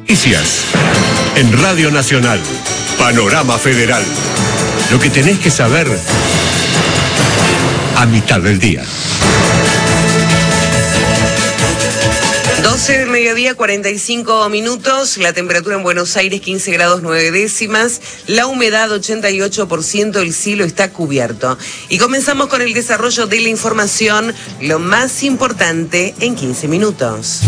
Noticias. En Radio Nacional. Panorama Federal. Lo que tenés que saber a mitad del día. 12 del mediodía, 45 minutos, la temperatura en Buenos Aires 15 grados 9 décimas, la humedad 88%, el cielo está cubierto. Y comenzamos con el desarrollo de la información, lo más importante en 15 minutos.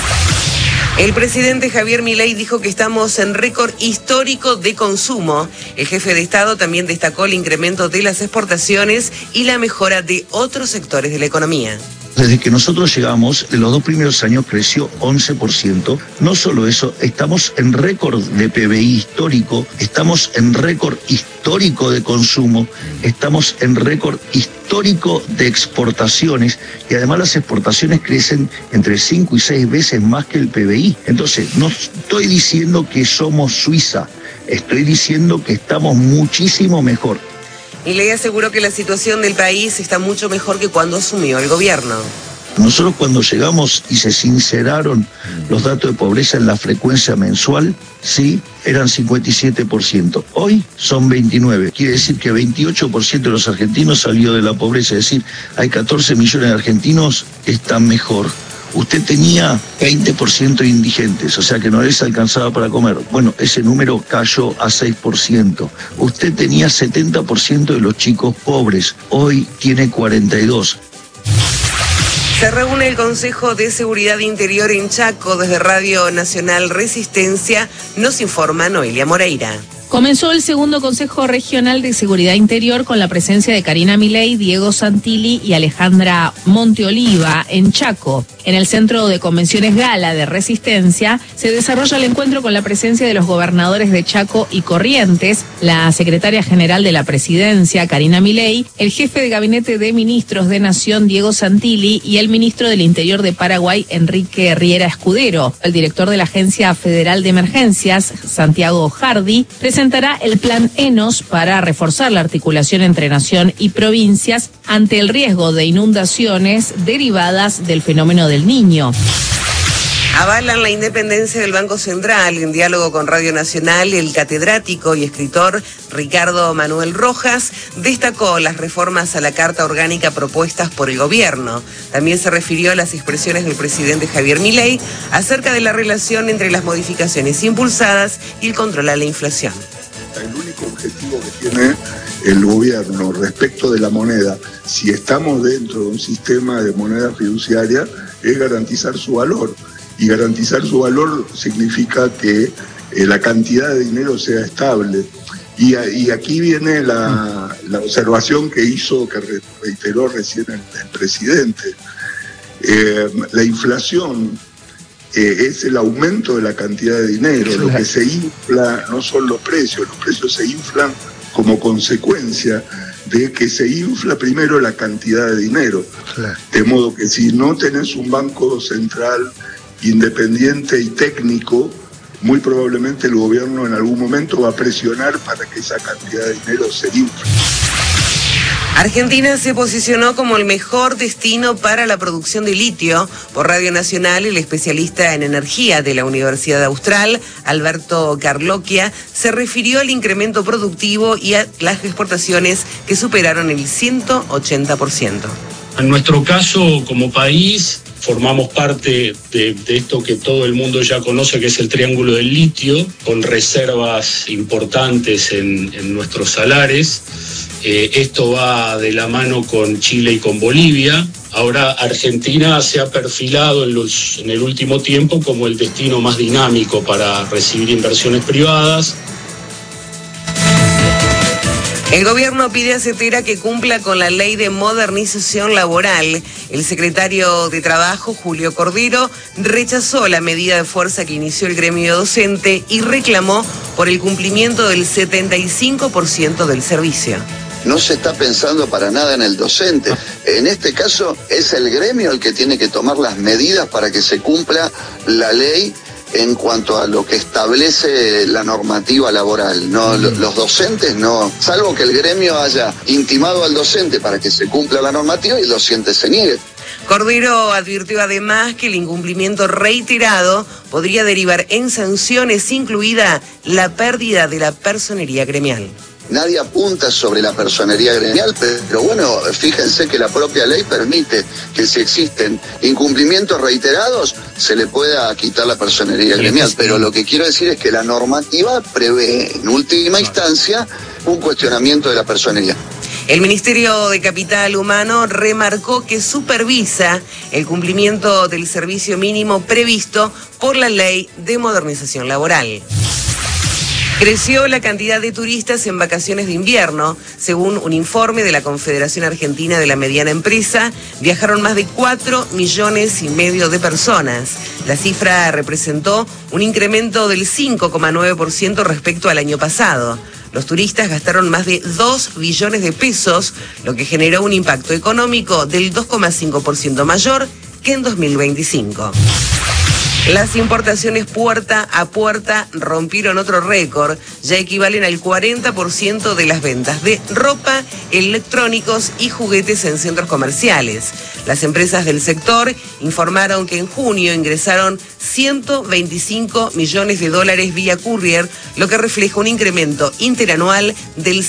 El presidente Javier Milei dijo que estamos en récord histórico de consumo. El jefe de Estado también destacó el incremento de las exportaciones y la mejora de otros sectores de la economía. Desde que nosotros llegamos, en los 2 primeros años creció 11%. No solo eso, estamos en récord de PBI histórico, estamos en récord histórico de consumo, estamos en récord histórico de exportaciones y además las exportaciones crecen entre 5 y 6 veces más que el PBI. Entonces, no estoy diciendo que somos Suiza, estoy diciendo que estamos muchísimo mejor. Milei aseguró que la situación del país está mucho mejor que cuando asumió el gobierno. Nosotros cuando llegamos y se sinceraron los datos de pobreza en la frecuencia mensual, sí, eran 57%. Hoy son 29%. Quiere decir que 28% de los argentinos salió de la pobreza. Es decir, hay 14 millones de argentinos que están mejor. Usted tenía 20% indigentes, o sea que no les alcanzaba para comer. Bueno, ese número cayó a 6%. Usted tenía 70% de los chicos pobres, hoy tiene 42%. Se reúne el Consejo de Seguridad Interior en Chaco. Desde Radio Nacional Resistencia nos informa Noelia Moreira. Comenzó el segundo Consejo Regional de Seguridad Interior con la presencia de Karina Milei, Diego Santilli y Alejandra Monteoliva en Chaco. En el Centro de Convenciones Gala de Resistencia se desarrolla el encuentro con la presencia de los gobernadores de Chaco y Corrientes, la secretaria general de la Presidencia, Karina Milei, el jefe de gabinete de ministros de Nación, Diego Santilli, y el ministro del Interior de Paraguay, Enrique Riera Escudero. El director de la Agencia Federal de Emergencias, Santiago Hardy, presentará el plan ENOS para reforzar la articulación entre nación y provincias ante el riesgo de inundaciones derivadas del fenómeno del Niño. Avalan la independencia del Banco Central. En diálogo con Radio Nacional, el catedrático y escritor Ricardo Manuel Rojas destacó las reformas a la Carta Orgánica propuestas por el gobierno. También se refirió a las expresiones del presidente Javier Milei acerca de la relación entre las modificaciones impulsadas y el control a la inflación. El único objetivo que tiene el gobierno respecto de la moneda, si estamos dentro de un sistema de moneda fiduciaria, es garantizar su valor. Y garantizar su valor significa que la cantidad de dinero sea estable. Y aquí viene la observación que reiteró recién el presidente. La inflación es el aumento de la cantidad de dinero. Claro. Lo que se infla no son los precios se inflan como consecuencia de que se infla primero la cantidad de dinero. Claro. De modo que si no tenés un banco central independiente y técnico, muy probablemente el gobierno en algún momento va a presionar para que esa cantidad de dinero se infle. Argentina se posicionó como el mejor destino para la producción de litio. Por Radio Nacional, el especialista en energía de la Universidad Austral, Alberto Carloquia, se refirió al incremento productivo y a las exportaciones que superaron el 180%. En nuestro caso, como país, formamos parte de esto que todo el mundo ya conoce, que es el Triángulo del Litio, con reservas importantes en nuestros salares. Esto va de la mano con Chile y con Bolivia. Ahora Argentina se ha perfilado en el último tiempo como el destino más dinámico para recibir inversiones privadas. El gobierno pide a CETERA que cumpla con la ley de modernización laboral. El secretario de Trabajo, Julio Cordero, rechazó la medida de fuerza que inició el gremio docente y reclamó por el cumplimiento del 75% del servicio. No se está pensando para nada en el docente. En este caso es el gremio el que tiene que tomar las medidas para que se cumpla la ley en cuanto a lo que establece la normativa laboral. No, los docentes no, salvo que el gremio haya intimado al docente para que se cumpla la normativa y el docente se niegue. Cordero advirtió además que el incumplimiento reiterado podría derivar en sanciones, incluida la pérdida de la personería gremial. Nadie apunta sobre la personería gremial, pero bueno, fíjense que la propia ley permite que si existen incumplimientos reiterados se le pueda quitar la personería gremial. Pero lo que quiero decir es que la normativa prevé en última instancia un cuestionamiento de la personería. El Ministerio de Capital Humano remarcó que supervisa el cumplimiento del servicio mínimo previsto por la Ley de Modernización Laboral. Creció la cantidad de turistas en vacaciones de invierno. Según un informe de la Confederación Argentina de la Mediana Empresa, viajaron más de 4,5 millones de personas. La cifra representó un incremento del 5,9% respecto al año pasado. Los turistas gastaron más de 2 billones de pesos, lo que generó un impacto económico del 2,5% mayor que en 2025. Las importaciones puerta a puerta rompieron otro récord, ya equivalen al 40% de las ventas de ropa, electrónicos y juguetes en centros comerciales. Las empresas del sector informaron que en junio ingresaron $125 millones vía courier, lo que refleja un incremento interanual del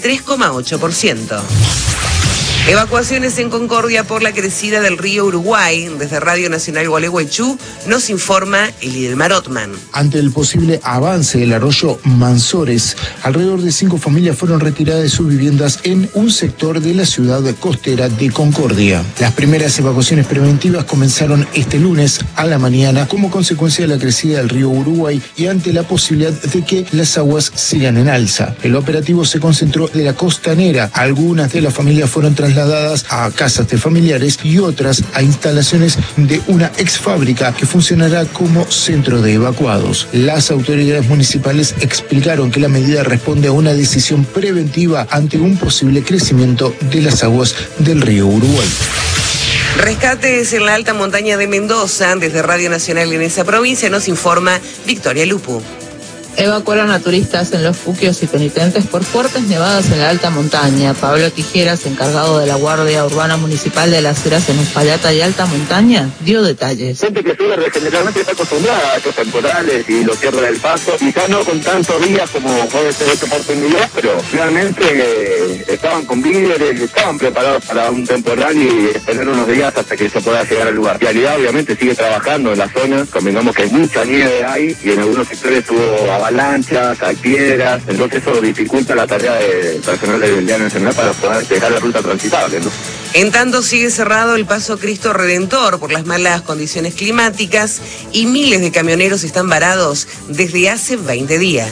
73,8%. Evacuaciones en Concordia por la crecida del río Uruguay. Desde Radio Nacional Gualeguaychú nos informa Elidemar Otman. Ante el posible avance del arroyo Mansores, alrededor de 5 familias fueron retiradas de sus viviendas en un sector de la ciudad costera de Concordia. Las primeras evacuaciones preventivas comenzaron este lunes a la mañana como consecuencia de la crecida del río Uruguay y ante la posibilidad de que las aguas sigan en alza. El operativo se concentró de la costanera. Algunas de las familias fueron trasladadas a casas de familiares y otras a instalaciones de una ex fábrica que funcionará como centro de evacuados. Las autoridades municipales explicaron que la medida responde a una decisión preventiva ante un posible crecimiento de las aguas del río Uruguay. Rescates en la alta montaña de Mendoza. Desde Radio Nacional en esa provincia nos informa Victoria Lupu. Evacuaron a turistas en los fuquios y penitentes por fuertes nevadas en la alta montaña. Pablo Tijeras, encargado de la Guardia Urbana Municipal de las Heras en Uspallata y Alta Montaña, dio detalles. Gente que generalmente está acostumbrada a estos temporales y lo cierra del paso, quizás no con tantos días como puede ser esta oportunidad, pero realmente estaban con víveres, estaban preparados para un temporal y tener unos días hasta que se pueda llegar al lugar. La realidad obviamente sigue trabajando en la zona, convengamos que mucha nieve hay y en algunos sectores hubo avalanchas, hay piedras, entonces eso dificulta la tarea del personal de Vialidad Nacional para poder dejar la ruta transitable, ¿no? En tanto sigue cerrado el paso Cristo Redentor por las malas condiciones climáticas y miles de camioneros están varados desde hace 20 días.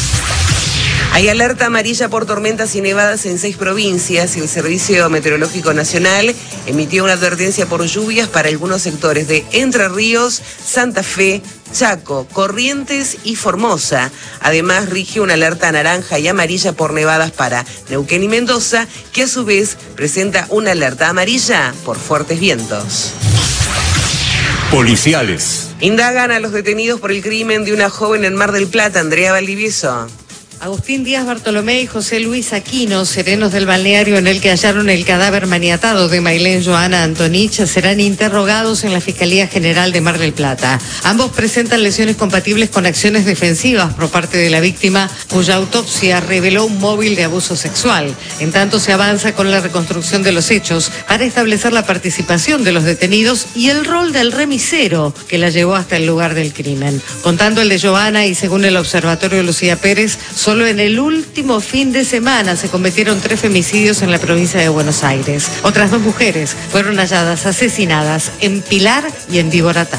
Hay alerta amarilla por tormentas y nevadas en 6 provincias y el Servicio Meteorológico Nacional emitió una advertencia por lluvias para algunos sectores de Entre Ríos, Santa Fe, Chaco, Corrientes y Formosa. Además, rige una alerta naranja y amarilla por nevadas para Neuquén y Mendoza, que a su vez presenta una alerta amarilla por fuertes vientos. Policiales. Indagan a los detenidos por el crimen de una joven en Mar del Plata, Andrea Valdivieso. Agustín Díaz Bartolomé y José Luis Aquino, serenos del balneario en el que hallaron el cadáver maniatado de Mailén Joana Antonich, serán interrogados en la Fiscalía General de Mar del Plata. Ambos presentan lesiones compatibles con acciones defensivas por parte de la víctima, cuya autopsia reveló un móvil de abuso sexual. En tanto, se avanza con la reconstrucción de los hechos para establecer la participación de los detenidos y el rol del remisero que la llevó hasta el lugar del crimen. Contando el de Joana y según el Observatorio Lucía Pérez, solo en el último fin de semana se cometieron 3 femicidios en la provincia de Buenos Aires. Otras 2 mujeres fueron halladas asesinadas en Pilar y en Viboratá.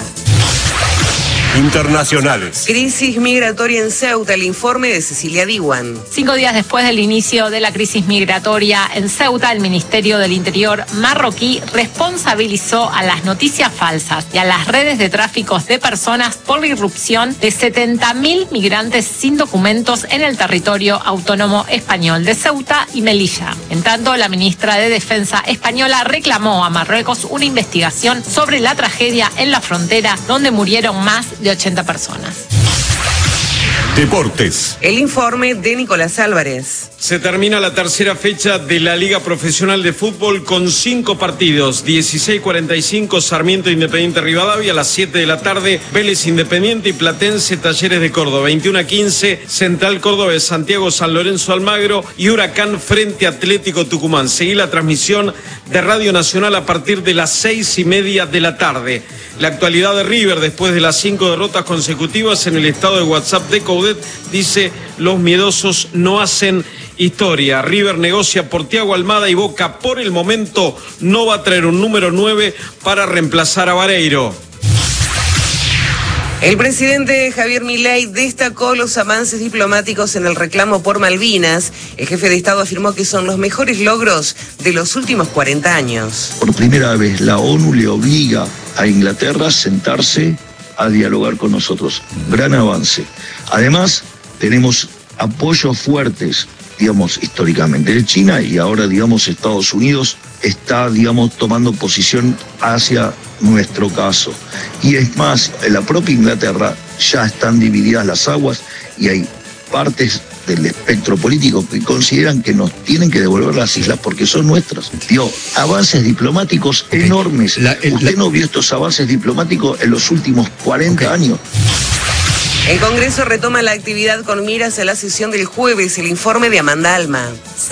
Internacionales. Crisis migratoria en Ceuta, el informe de Cecilia Diwan. 5 días después del inicio de la crisis migratoria en Ceuta, el Ministerio del Interior marroquí responsabilizó a las noticias falsas y a las redes de tráficos de personas por la irrupción de 70.000 migrantes sin documentos en el territorio autónomo español de Ceuta y Melilla. En tanto, la ministra de Defensa española reclamó a Marruecos una investigación sobre la tragedia en la frontera donde murieron más de 80 personas. Deportes. El informe de Nicolás Álvarez. Se termina la tercera fecha de la Liga Profesional de Fútbol con 5 partidos. 16:45 Sarmiento Independiente Rivadavia, a las 7 de la tarde Vélez Independiente y Platense Talleres de Córdoba. 21:15 Central Córdoba de Santiago San Lorenzo Almagro y Huracán frente Atlético Tucumán. Seguí la transmisión de Radio Nacional a partir de las 6:30 de la tarde. La actualidad de River después de las 5 derrotas consecutivas en el estado de WhatsApp de Coudet dice: los miedosos no hacen historia. River negocia por Thiago Almada y Boca por el momento no va a traer un número 9 para reemplazar a Vareiro. El presidente Javier Milei destacó los avances diplomáticos en el reclamo por Malvinas. El jefe de Estado afirmó que son los mejores logros de los últimos 40 años. Por primera vez la ONU le obliga a Inglaterra a sentarse a dialogar con nosotros. Gran avance. Además, tenemos apoyos fuertes, digamos, históricamente de China, y ahora, digamos, Estados Unidos está, digamos, tomando posición hacia nuestro caso. Y es más, en la propia Inglaterra ya están divididas las aguas y hay partes del espectro político que consideran que nos tienen que devolver las islas porque son nuestras. Digo, avances diplomáticos enormes. Usted no vio estos avances diplomáticos en los últimos 40 años. El Congreso retoma la actividad con miras a la sesión del jueves. El informe de Amanda Alma.